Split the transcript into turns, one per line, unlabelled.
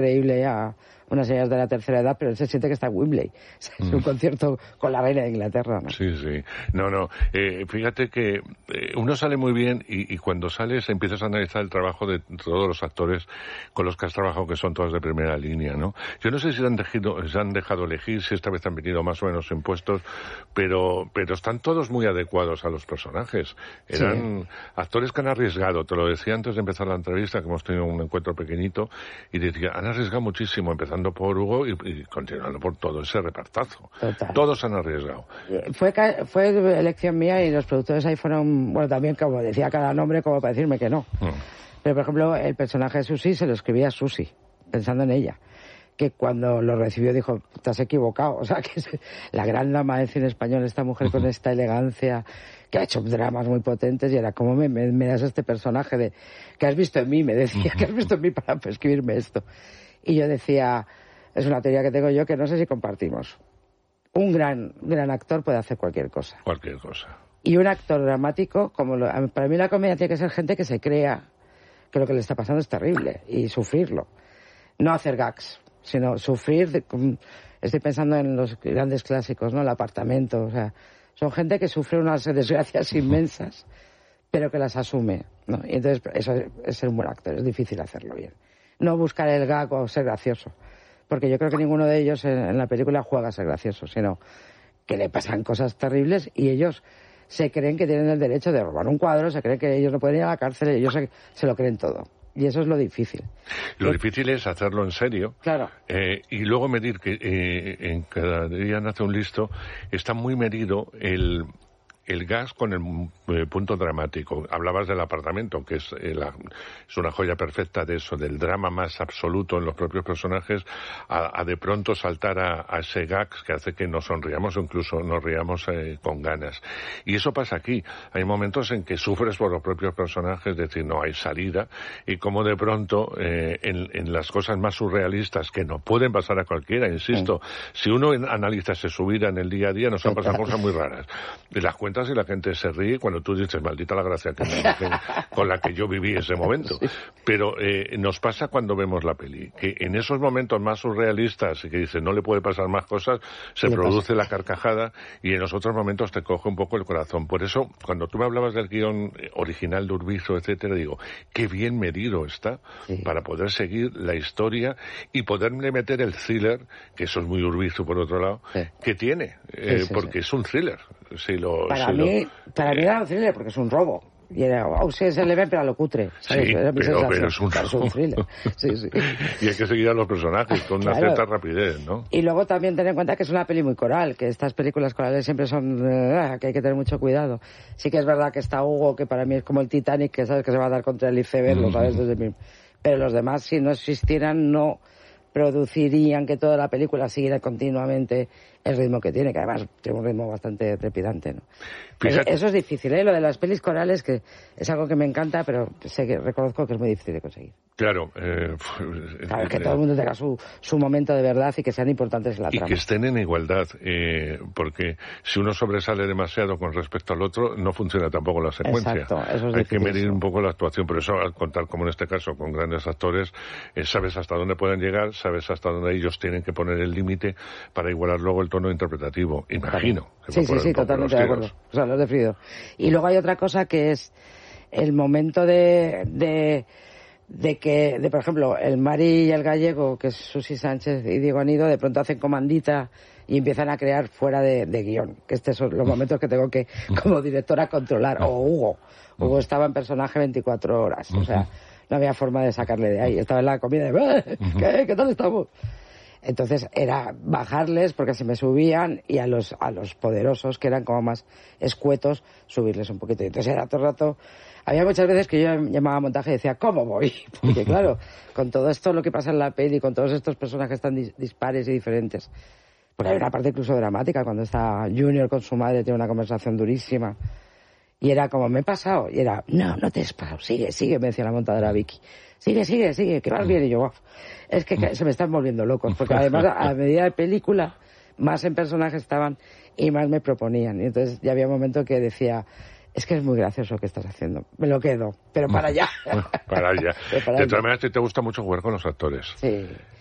increíble a unas señoras de la tercera edad, pero él se siente que está en Wembley. Es un concierto con la reina de Inglaterra, ¿no?
Sí, sí. No. Fíjate que uno sale muy bien y cuando sales empiezas a analizar el trabajo de todos los actores con los que has trabajado, que son todos de primera línea, ¿no? Yo no sé si se han dejado elegir, si esta vez han venido más o menos impuestos, pero están todos muy adecuados a los personajes. Eran actores que han arriesgado, te lo decía antes de empezar la entrevista, que hemos tenido un encuentro pequeñito, y decía, han arriesgado muchísimo, empezando por Hugo y continuando por todo ese repartazo.
Total.
Todos han arriesgado.
Fue elección mía y los productores ahí fueron, bueno, también como decía cada nombre como para decirme que no. Pero, por ejemplo, el personaje de Susi se lo escribía a Susi, pensando en ella. Que cuando lo recibió dijo, te has equivocado. O sea, que es la gran dama del cine español, esta mujer con esta elegancia, que ha hecho dramas muy potentes, y era como me das este personaje de que has visto en mí, me decía, que has visto en mí para escribirme esto. Y yo decía, es una teoría que tengo yo que no sé si compartimos. Un gran actor puede hacer cualquier cosa.
Cualquier cosa.
Y un actor dramático, para mí la comedia tiene que ser gente que se crea que lo que le está pasando es terrible y sufrirlo. No hacer gags, sino sufrir. Estoy pensando en los grandes clásicos, ¿no? El Apartamento, o sea, son gente que sufre unas desgracias inmensas, pero que las asume, ¿no? Y entonces eso es ser un buen actor, es difícil hacerlo bien. No buscar el gag o ser gracioso, porque yo creo que ninguno de ellos en la película juega a ser gracioso, sino que le pasan cosas terribles y ellos se creen que tienen el derecho de robar un cuadro, se creen que ellos no pueden ir a la cárcel, ellos se lo creen todo. Y eso es lo difícil.
Lo difícil es hacerlo en serio.
Claro.
Y luego medir que en Cada día nace un listo está muy medido el gas con el punto dramático. Hablabas del Apartamento, que es una joya perfecta de eso, del drama más absoluto en los propios personajes, a de pronto saltar a ese gas que hace que nos sonriamos o incluso nos riamos con ganas. Y eso pasa aquí. Hay momentos en que sufres por los propios personajes, es decir, no hay salida, y como de pronto en las cosas más surrealistas que no pueden pasar a cualquiera, insisto, si uno analiza su vida en el día a día, nos han pasado cosas muy raras. De las cuentas y la gente se ríe cuando tú dices, maldita la gracia con la que yo viví ese momento. Pero nos pasa cuando vemos la peli, que en esos momentos más surrealistas y que dices, no le puede pasar más cosas, se produce la carcajada y en los otros momentos te coge un poco el corazón. Por eso, cuando tú me hablabas del guión original de Urbizo, etcétera, digo, qué bien medido está para poder seguir la historia y poderle meter el thriller, que eso es muy Urbizo por otro lado, que tiene, porque es un thriller. Para
mí era un thriller porque es un robo. Y era, se le ve pero a lo cutre. ¿Sabes?
Sí, pero es un
thriller. Sí.
Y hay que seguir a los personajes con una cierta rapidez, ¿no?
Y luego también ten en cuenta que es una peli muy coral, que estas películas corales siempre son que hay que tener mucho cuidado. Sí que es verdad que está Hugo, que para mí es como el Titanic, que sabes que se va a dar contra el iceberg, lo sabes desde mí. Pero los demás, si no existieran, no producirían que toda la película siguiera continuamente el ritmo que tiene, que además tiene un ritmo bastante trepidante, ¿no? Eso es difícil, ¿eh? Lo de las pelis corales, que es algo que me encanta, pero reconozco que es muy difícil de conseguir.
Claro.
Claro, que todo el mundo tenga su momento de verdad y que sean importantes en la trama.
Y que estén en igualdad, porque si uno sobresale demasiado con respecto al otro, no funciona tampoco la secuencia.
Exacto, eso es
Hay
difícil,
que medir un poco la actuación, pero eso, al contar, como en este caso, con grandes actores, sabes hasta dónde pueden llegar, sabes hasta dónde ellos tienen que poner el límite para igualar luego el tono interpretativo. Imagino.
Sí, totalmente de acuerdo. O sea, lo he definido. Y luego hay otra cosa que es el momento de por ejemplo, el Mari y el Gallego, que es Susi Sánchez y Diego Anido, de pronto hacen comandita y empiezan a crear fuera de guión. Que estos son los momentos que tengo que, como directora, controlar. O Hugo. Hugo estaba en personaje 24 horas. O sea, no había forma de sacarle de ahí. Estaba en la comida de, ¿qué tal estamos? Entonces era bajarles porque se me subían y a los poderosos, que eran como más escuetos, subirles un poquito. Y entonces era todo el rato. Había muchas veces que yo llamaba a montaje y decía, ¿cómo voy? Porque claro, con todo esto lo que pasa en la peli, con todos estos personajes tan dispares y diferentes. Porque hay una parte incluso dramática cuando está Junior con su madre, tiene una conversación durísima. Y era como, me he pasado. Y era, no te has pasado, sigue, me decía la montadora Vicky. Sigue, que vas bien. Y yo, es que se me están volviendo locos. Porque además, a medida de película, más en personajes estaban y más me proponían. Y entonces ya había un momento que decía, Es que es muy gracioso lo que estás haciendo. Me lo quedo, pero para allá.
Para allá. De todas maneras, te gusta mucho jugar con los actores.
Sí.